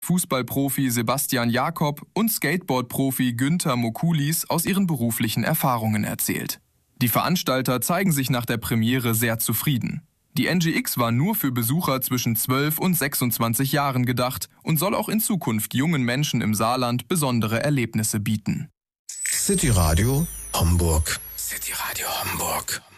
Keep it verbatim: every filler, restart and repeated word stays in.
Fußballprofi Sebastian Jakob und Skateboardprofi Günther Mokulis aus ihren beruflichen Erfahrungen erzählt. Die Veranstalter zeigen sich nach der Premiere sehr zufrieden. Die N G X war nur für Besucher zwischen zwölf und sechsundzwanzig Jahren gedacht und soll auch in Zukunft jungen Menschen im Saarland besondere Erlebnisse bieten. City Radio Hamburg. City Radio Hamburg.